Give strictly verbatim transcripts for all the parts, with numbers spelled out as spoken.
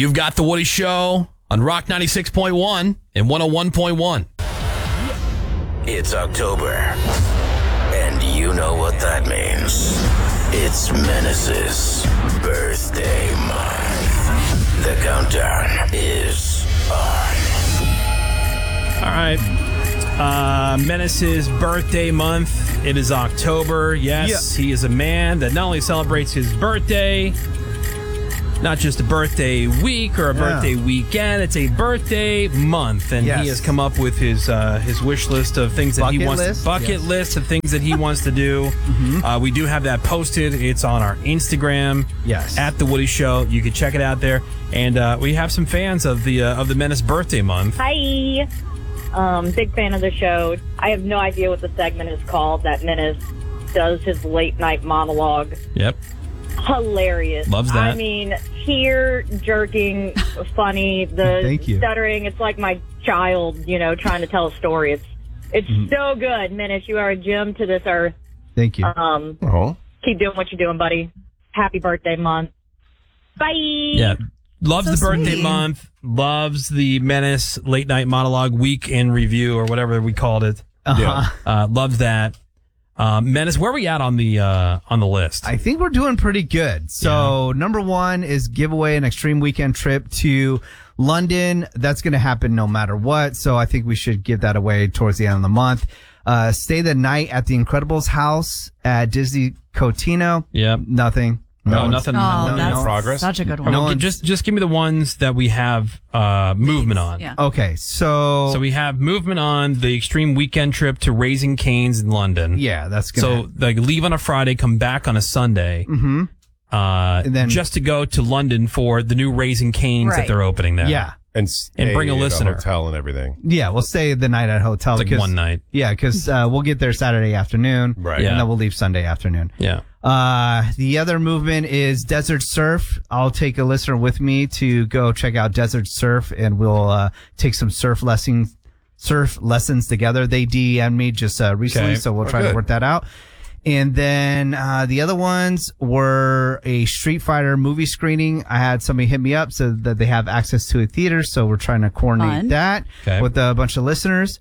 You've got The Woody Show on Rock ninety-six point one and one oh one point one. It's October, and you know what that means. It's Menace's birthday month. The countdown is on. All right. Uh, Menace's birthday month. It is October. Yes, yeah. He is a man that not only celebrates his birthday, not just a birthday week or a yeah. birthday weekend, it's a birthday month. And yes. he has come up with his uh, his wish list of things that bucket he wants list? to, bucket yes. list of things that he wants to do. mm-hmm. uh, we do have that posted. It's on our Instagram. Yes. At The Woody Show. You can check it out there. And uh, we have some fans of the uh, of the Menace birthday month. Hi. Um, big fan of the show. I have no idea what the segment is called that Menace does his late night monologue. Yep. Hilarious. Loves that. I mean, tear jerking, funny. The Thank you. stuttering. It's like my child, you know, trying to tell a story. It's it's mm-hmm. so good, Menace. You are a gem to this earth. Thank you. Um, oh. Keep doing what you're doing, buddy. Happy birthday month. Bye. Yeah. Loves so the birthday sweet. month. Loves the Menace late night monologue week in review or whatever we called it. Uh-huh. Uh, loves that. Um, Menace, where are we at on the uh, on the list? I think we're doing pretty good. So yeah. number one is give away an extreme weekend trip to London. That's going to happen no matter what. So I think we should give that away towards the end of the month. Uh, stay the night at the Incredibles house at Disney Cotino. Yep. Nothing. No, no nothing. Oh, no, that's no progress. Such a good one. No one, just just give me the ones that we have uh, movement on. Yeah. Okay, so so we have movement on the extreme weekend trip to Raising Cane's in London. Yeah, that's gonna. So like leave on a Friday, come back on a Sunday. Mm-hmm. Uh, and then just to go to London for the new Raising Cane's right. that they're opening there. Yeah. And, and bring a listener. A hotel and everything. Yeah, we'll stay the night at hotel. It's like one night. Yeah, because uh, we'll get there Saturday afternoon. Right. And Yeah. then we'll leave Sunday afternoon. Yeah. Uh, the other movement is Desert Surf. I'll take a listener with me to go check out Desert Surf, and we'll uh, take some surf lessons, surf lessons together. They D M'd me just uh, recently, Okay. so we'll Oh, try good. to work that out. And then uh, the other ones were a Street Fighter movie screening. I had somebody hit me up so that they have access to a theater, so we're trying to coordinate Fun. that Okay. with a bunch of listeners.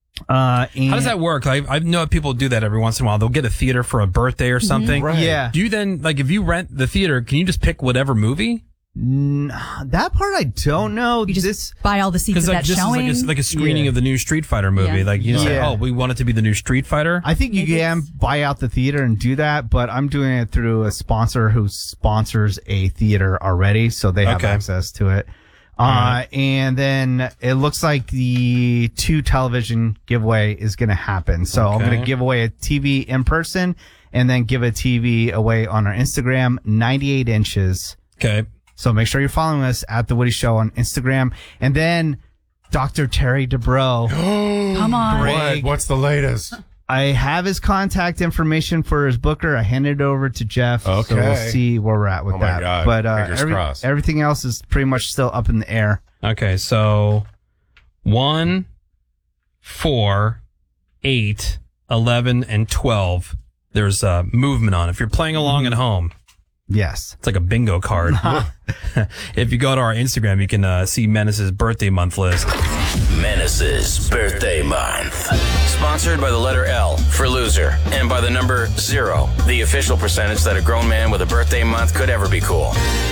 Uh, and How does that work? I, I know people do that every once in a while. They'll get a theater for a birthday or something. Right. Yeah. Do you then, like, if you rent the theater, can you just pick whatever movie? N- that part I don't know. You just this buy all the seats Because of like, that just as showing. like a, like a screening Yeah. of the new Street Fighter movie. Yeah. Like, you say, Yeah. oh, we want it to be the new Street Fighter. I think you Maybe can it's- buy out the theater and do that, but I'm doing it through a sponsor who sponsors a theater already, so they have Okay. access to it. Uh, right. and then it looks like the two television giveaway is going to happen. So I'm Okay. going to give away a T V in person and then give a T V away on our Instagram, ninety-eight inches. Okay. So make sure you're following us at The Woody Show on Instagram. And then Doctor Terry Dubrow. Come on. Greg. What? What's the latest? I have his contact information for his booker. I handed it over to Jeff. So Okay. we'll see where we're at with Oh my that. God. But uh, Fingers every- crossed. everything else is pretty much still up in the air. Okay. So one, four, eight, eleven, and twelve. There's uh, movement on. If you're playing along at home, Yes. it's like a bingo card. If you go to our Instagram, you can uh, see Menace's birthday month list. Menace's birthday month. Sponsored by the letter L for loser and by the number zero, the official percentage that a grown man with a birthday month could ever be cool.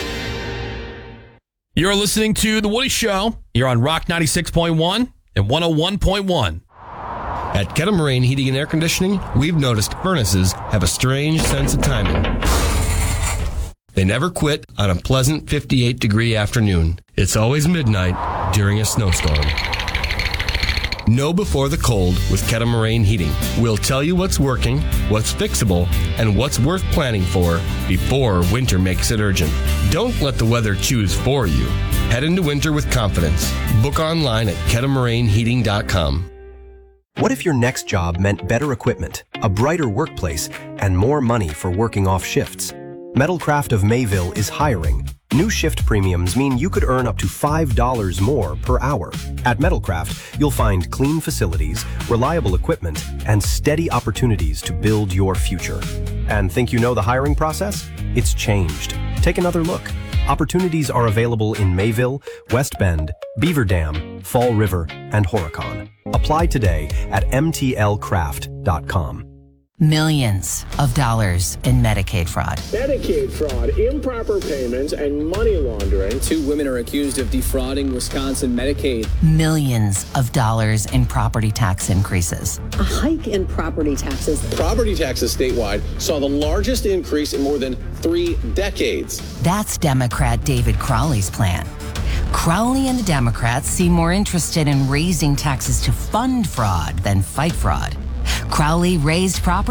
You're listening to The Woody Show. You're on Rock ninety-six point one and one oh one point one. At Ketamarain Heating and Air Conditioning, we've noticed furnaces have a strange sense of timing. They never quit on a pleasant fifty-eight degree afternoon. It's always midnight during a snowstorm. Know before the cold with Ketamarain Heating. We'll tell you what's working, what's fixable, and what's worth planning for before winter makes it urgent. Don't let the weather choose for you. Head into winter with confidence. Book online at ketamarain heating dot com. What if your next job meant better equipment, a brighter workplace, and more money for working off shifts? Metalcraft of Mayville is hiring. New shift premiums mean you could earn up to five dollars more per hour. At Metalcraft, you'll find clean facilities, reliable equipment, and steady opportunities to build your future. And think you know the hiring process? It's changed. Take another look. Opportunities are available in Mayville, West Bend, Beaver Dam, Fall River, and Horicon. Apply today at m t l craft dot com. Millions of dollars in Medicaid fraud. Medicaid fraud, improper payments, and money laundering. Two women are accused of defrauding Wisconsin Medicaid. Millions of dollars in property tax increases. A hike in property taxes. Property taxes statewide saw the largest increase in more than three decades. That's Democrat David Crowley's plan. Crowley and the Democrats seem more interested in raising taxes to fund fraud than fight fraud. Crowley raised property